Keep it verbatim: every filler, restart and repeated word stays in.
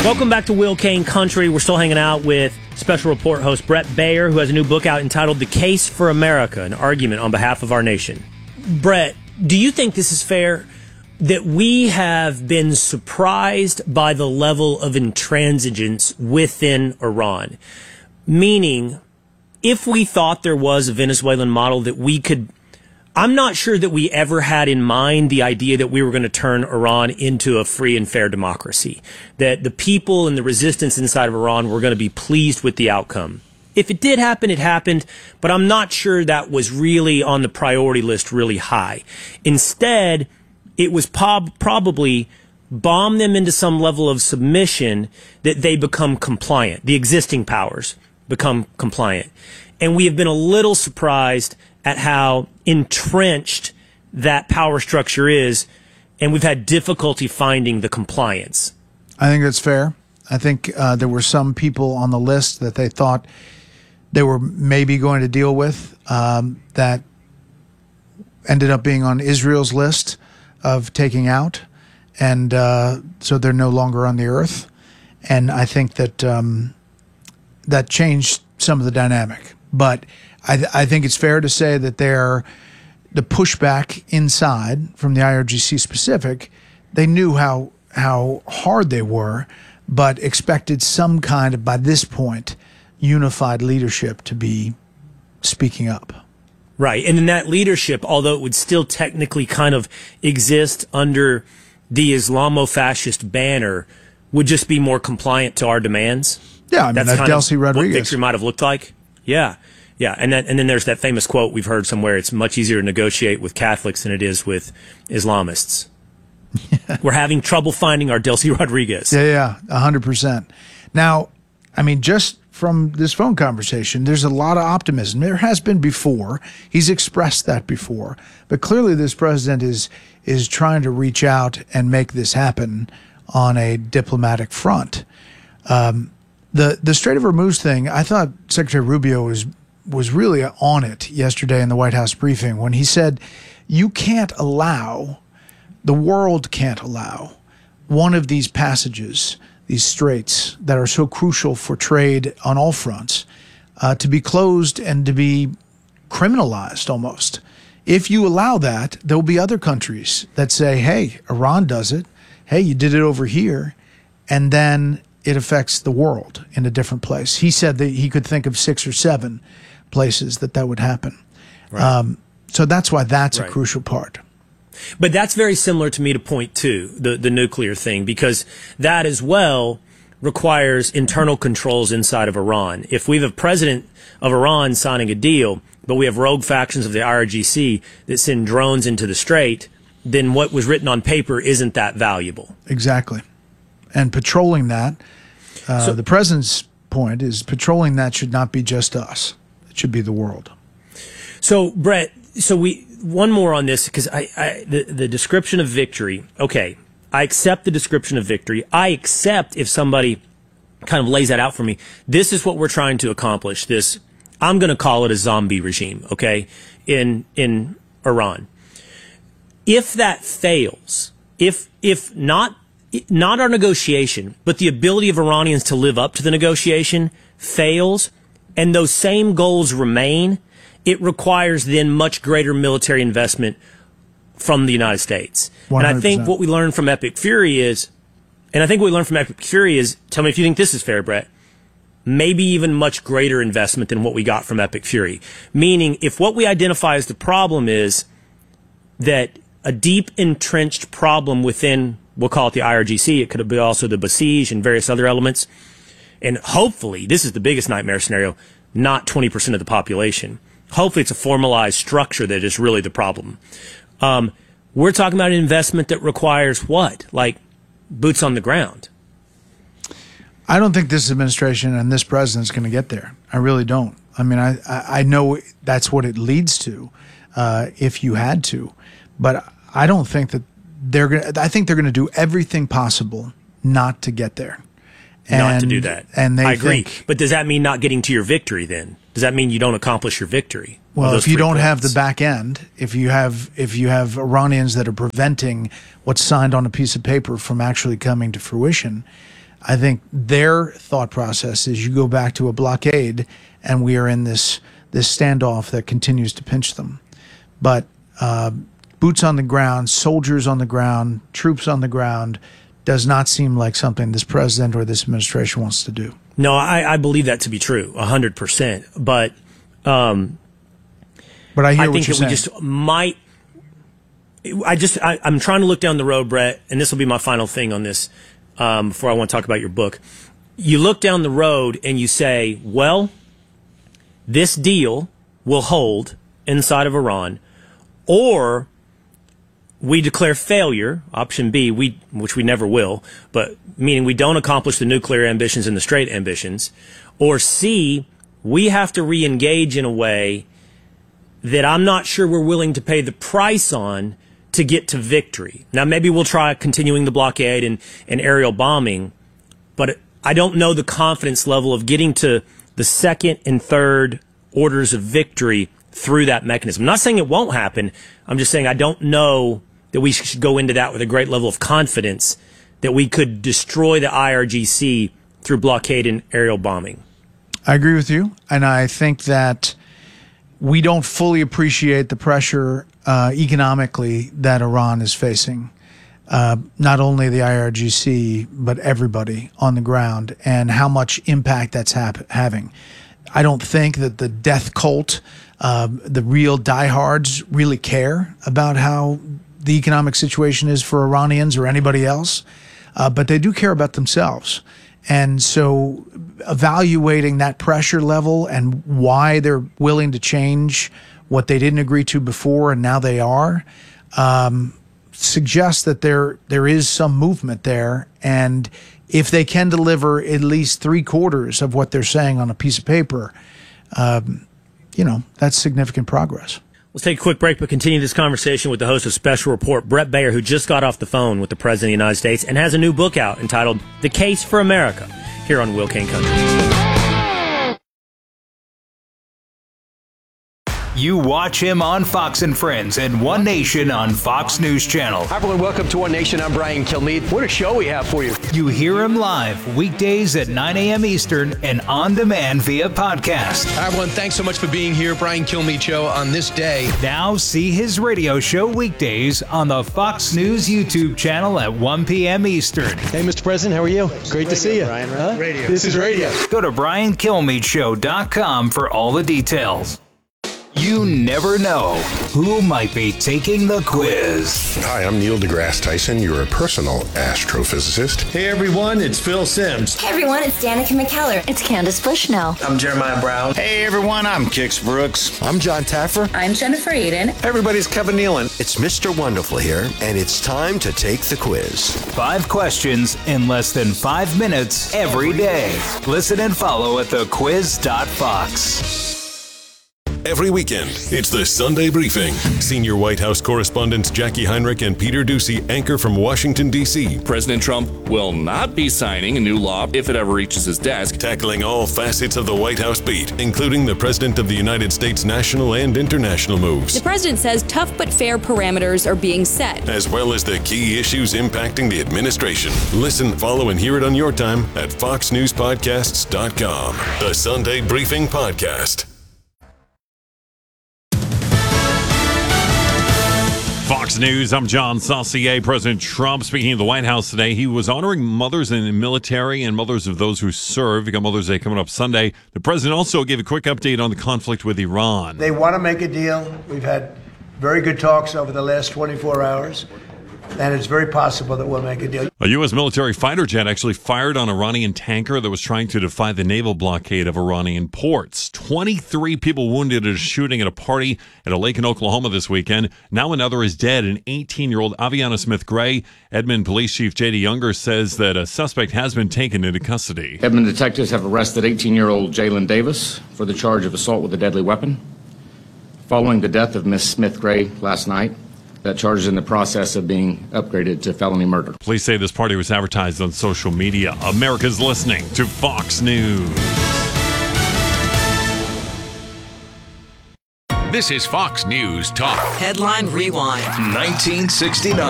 Welcome back to Will Kane Country. We're still hanging out with special report host Bret Baier, who has a new book out entitled The Case for America, an argument on behalf of our nation. Bret, do you think this is fair, that we have been surprised by the level of intransigence within Iran? Meaning, if we thought there was a Venezuelan model that we could... I'm not sure that we ever had in mind the idea that we were going to turn Iran into a free and fair democracy, that the people and the resistance inside of Iran were going to be pleased with the outcome. If it did happen, it happened, but I'm not sure that was really on the priority list really high. Instead, it was prob- probably bomb them into some level of submission that they become compliant. The existing powers become compliant. And we have been a little surprised at how entrenched that power structure is, and we've had difficulty finding the compliance. I think that's fair. I think uh, there were some people on the list that they thought they were maybe going to deal with um, that ended up being on Israel's list of taking out, and uh, so they're no longer on the earth. And I think that um, that changed some of the dynamic. But I, th I think it's fair to say that they're the pushback inside from the I R G C specific. They knew how how hard they were, but expected some kind of, by this point, unified leadership to be speaking up. Right, and in that leadership, although it would still technically kind of exist under the Islamo-fascist banner, would just be more compliant to our demands. Yeah, I mean, that's that kind Delcy of Rodriguez. what victory might have looked like. Yeah, yeah, and that, and then there's that famous quote we've heard somewhere: "It's much easier to negotiate with Catholics than it is with Islamists." Yeah. We're having trouble finding our Delcy Rodriguez. Yeah, yeah, a hundred percent. Now, I mean, just from this phone conversation, there's a lot of optimism. There has been before. He's expressed that before, but clearly this president is is trying to reach out and make this happen on a diplomatic front. Um, The the Strait of Hormuz thing, I thought Secretary Rubio was was really on it yesterday in the White House briefing when he said, you can't allow, the world can't allow one of these passages, these straits that are so crucial for trade on all fronts, uh, to be closed and to be criminalized almost. If you allow that, there will be other countries that say, hey, Iran does it. Hey, you did it over here. And then it affects the world in a different place. He said that he could think of six or seven places that that would happen. Right. Um, so that's why that's right. a crucial part. But that's very similar to me to point two, the, the nuclear thing, because that as well requires internal controls inside of Iran. If we have a president of Iran signing a deal, but we have rogue factions of the I R G C that send drones into the Strait, then what was written on paper isn't that valuable. Exactly. And patrolling that, uh, so, the president's point is patrolling that should not be just us. It should be the world. So, Bret, so we one more on this, because I, I the, the description of victory, okay, I accept the description of victory. I accept if somebody kind of lays that out for me. This is what we're trying to accomplish. This, I'm going to call it a zombie regime, okay, in in Iran. If that fails, if if not not our negotiation, but the ability of Iranians to live up to the negotiation fails, and those same goals remain, it requires then much greater military investment from the United States. one hundred percent. And I think what we learned from Epic Fury is, and I think what we learned from Epic Fury is, tell me if you think this is fair, Bret, maybe even much greater investment than what we got from Epic Fury. Meaning, if what we identify as the problem is that a deep entrenched problem within, we'll call it the I R G C, it could be also the Basij and various other elements, and hopefully, this is the biggest nightmare scenario, not twenty percent of the population. Hopefully it's a formalized structure that is really the problem. Um, we're talking about an investment that requires what? Like boots on the ground. I don't think this administration and this president is going to get there. I really don't. I mean, I, I know that's what it leads to uh, if you had to. But I don't think that they're going to, I think they're going to do everything possible not to get there. And, not to do that. And they I agree. Think, but does that mean not getting to your victory then? Does that mean you don't accomplish your victory? Well, if you don't have the back end, if you have if you have Iranians that are preventing what's signed on a piece of paper from actually coming to fruition, I think their thought process is you go back to a blockade and we are in this this standoff that continues to pinch them. But uh, boots on the ground, soldiers on the ground, troops on the ground does not seem like something this president or this administration wants to do. No, I, I believe that to be true, one hundred percent. But um, but I hear I what think you're that saying. we just might. I just I, I'm trying to look down the road, Brett, and this will be my final thing on this um, before I want to talk about your book. You look down the road and you say, well, this deal will hold inside of Iran, or we declare failure, option B, we which we never will, but meaning we don't accomplish the nuclear ambitions and the straight ambitions, or C, we have to re-engage in a way that I'm not sure we're willing to pay the price on to get to victory. Now, maybe we'll try continuing the blockade and, and aerial bombing, but I don't know the confidence level of getting to the second and third orders of victory through that mechanism. I'm not saying it won't happen. I'm just saying I don't know that we should go into that with a great level of confidence that we could destroy the I R G C through blockade and aerial bombing. I agree with you, and I think that we don't fully appreciate the pressure uh, economically that Iran is facing. Uh, not only the I R G C, but everybody on the ground, and how much impact that's hap- having. I don't think that the death cult, uh, the real diehards, really care about how the economic situation is for Iranians or anybody else, uh, but they do care about themselves. And so evaluating that pressure level and why they're willing to change what they didn't agree to before and now they are, um, suggests that there there is some movement there. And if they can deliver at least three quarters of what they're saying on a piece of paper, um, you know, that's significant progress. Let's take a quick break, but continue this conversation with the host of Special Report, Bret Baier, who just got off the phone with the President of the United States and has a new book out entitled The Case for America, here on Will Cain Country. You watch him on Fox and Friends and One Nation on Fox News Channel. Hi, everyone. Welcome to One Nation. I'm Brian Kilmeade. What a show we have for you. You hear him live weekdays at nine a.m. Eastern and on demand via podcast. Hi, everyone. Thanks so much for being here. Brian Kilmeade Show on this day. Now see his radio show weekdays on the Fox News YouTube channel at one p.m. Eastern. Hey, Mister President. How are you? Great radio, to see you. Brian, huh? radio. This is radio. Go to brian kilmeade show dot com for all the details. You never know who might be taking the quiz. Hi, I'm Neil deGrasse Tyson, your personal astrophysicist. Hey everyone, it's Phil Simms. Hey everyone, it's Danica McKellar. It's Candace Bushnell. I'm Jeremiah Brown. Hey everyone, I'm Kix Brooks. I'm John Taffer. I'm Jennifer Aiden. Everybody's Kevin Nealon. It's Mister Wonderful here, and it's time to take the quiz. Five questions in less than five minutes every day. Listen and follow at the quiz dot fox. Every weekend, it's the Sunday Briefing. Senior White House correspondents Jackie Heinrich and Peter Doocy anchor from Washington, D C President Trump will not be signing a new law if it ever reaches his desk. Tackling all facets of the White House beat, including the President of the United States national and international moves. The president says tough but fair parameters are being set, as well as the key issues impacting the administration. Listen, follow, and hear it on your time at fox news podcasts dot com. The Sunday Briefing Podcast. Fox News, I'm John Saucier. President Trump speaking at the White House today. He was honoring mothers in the military and mothers of those who serve. We got Mother's Day coming up Sunday. The president also gave a quick update on the conflict with Iran. They want to make a deal. We've had very good talks over the last twenty-four hours. And it's very possible that we'll make a deal. A U S military fighter jet actually fired on an Iranian tanker that was trying to defy the naval blockade of Iranian ports. twenty-three people wounded in a shooting at a party at a lake in Oklahoma this weekend. Now another is dead, an eighteen-year-old Aviana Smith Gray. Edmond Police Chief J D Younger says that a suspect has been taken into custody. Edmond detectives have arrested eighteen-year-old Jalen Davis for the charge of assault with a deadly weapon. Following the death of Miss Smith Gray last night, that charge is in the process of being upgraded to felony murder. Police say this party was advertised on social media. America's listening to Fox News. This is Fox News Talk. Headline Rewind. nineteen sixty-nine.